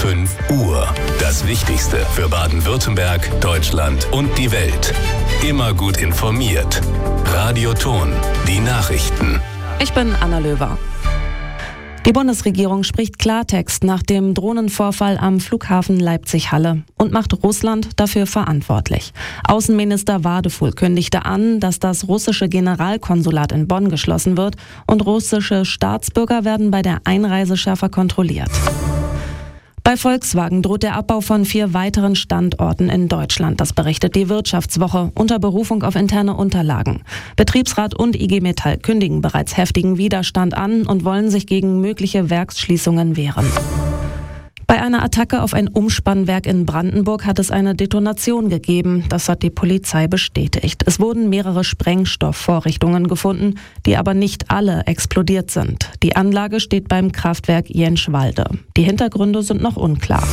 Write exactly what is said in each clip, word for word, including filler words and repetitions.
fünf Uhr. Das Wichtigste für Baden-Württemberg, Deutschland und die Welt. Immer gut informiert. Radio Ton, die Nachrichten. Ich bin Anna Löwer. Die Bundesregierung spricht Klartext nach dem Drohnenvorfall am Flughafen Leipzig-Halle und macht Russland dafür verantwortlich. Außenminister Wadefuhl kündigte an, dass das russische Generalkonsulat in Bonn geschlossen wird und russische Staatsbürger werden bei der Einreise schärfer kontrolliert. Bei Volkswagen droht der Abbau von vier weiteren Standorten in Deutschland. Das berichtet die Wirtschaftswoche unter Berufung auf interne Unterlagen. Betriebsrat und I G Metall kündigen bereits heftigen Widerstand an und wollen sich gegen mögliche Werksschließungen wehren. Bei einer Attacke auf ein Umspannwerk in Brandenburg hat es eine Detonation gegeben. Das hat die Polizei bestätigt. Es wurden mehrere Sprengstoffvorrichtungen gefunden, die aber nicht alle explodiert sind. Die Anlage steht beim Kraftwerk Jenschwalde. Die Hintergründe sind noch unklar.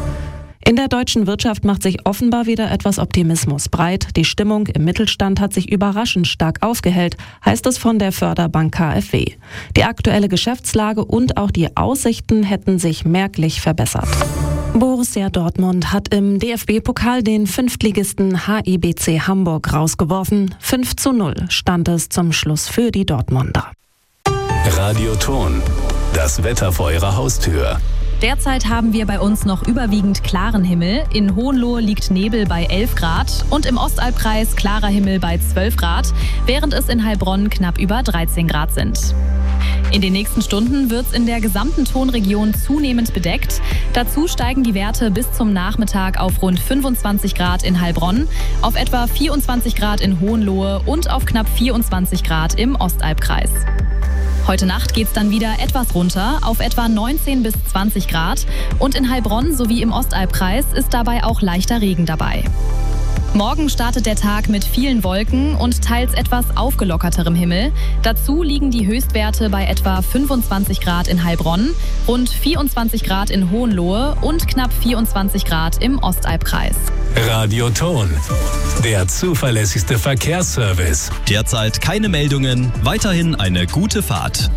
In der deutschen Wirtschaft macht sich offenbar wieder etwas Optimismus breit. Die Stimmung im Mittelstand hat sich überraschend stark aufgehellt, heißt es von der Förderbank K f W. Die aktuelle Geschäftslage und auch die Aussichten hätten sich merklich verbessert. Borussia Dortmund hat im D F B-Pokal den Fünftligisten H I B C Hamburg rausgeworfen. fünf zu null stand es zum Schluss für die Dortmunder. Radio Ton, das Wetter vor Ihrer Haustür. Derzeit haben wir bei uns noch überwiegend klaren Himmel. In Hohenlohe liegt Nebel bei elf Grad und im Ostalbkreis klarer Himmel bei zwölf Grad, während es in Heilbronn knapp über dreizehn Grad sind. In den nächsten Stunden wird es in der gesamten Tonregion zunehmend bedeckt. Dazu steigen die Werte bis zum Nachmittag auf rund fünfundzwanzig Grad in Heilbronn, auf etwa vierundzwanzig Grad in Hohenlohe und auf knapp vierundzwanzig Grad im Ostalbkreis. Heute Nacht geht's dann wieder etwas runter auf etwa neunzehn bis zwanzig Grad und in Heilbronn sowie im Ostalbkreis ist dabei auch leichter Regen dabei. Morgen startet der Tag mit vielen Wolken und teils etwas aufgelockerterem Himmel. Dazu liegen die Höchstwerte bei etwa fünfundzwanzig Grad in Heilbronn, rund vierundzwanzig Grad in Hohenlohe und knapp vierundzwanzig Grad im Ostalbkreis. Radio Ton, der zuverlässigste Verkehrsservice. Derzeit keine Meldungen, weiterhin eine gute Fahrt.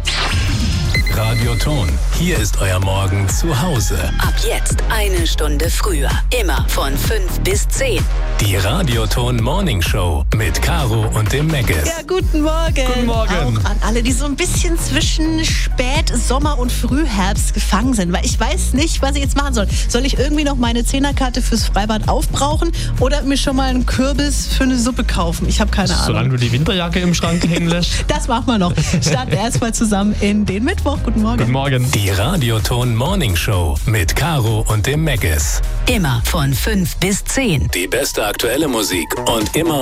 Radio Ton, hier ist euer Morgen zu Hause. Ab jetzt eine Stunde früher. Immer von fünf bis zehn. Die Radio Ton Morning Show mit Caro und dem Meggis. Ja, guten Morgen. Guten Morgen. Auch an alle, die so ein bisschen zwischen Spätsommer und Frühherbst gefangen sind. Weil ich weiß nicht, was ich jetzt machen soll. Soll ich irgendwie noch meine Zehnerkarte fürs Freibad aufbrauchen oder mir schon mal einen Kürbis für eine Suppe kaufen? Ich habe keine Ahnung. Solange du die Winterjacke im Schrank hängen lässt. Das machen wir noch. Starten wir erstmal zusammen in den Mittwoch. Guten Morgen. Guten Morgen. Die Radio Ton Morning Show mit Caro und dem Meggis. Immer von fünf bis zehn. Die beste aktuelle Musik und immer